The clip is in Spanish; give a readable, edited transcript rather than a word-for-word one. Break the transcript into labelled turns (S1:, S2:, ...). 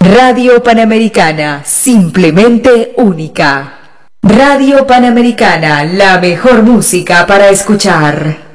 S1: Radio Panamericana, simplemente única. Radio Panamericana, la mejor música para escuchar.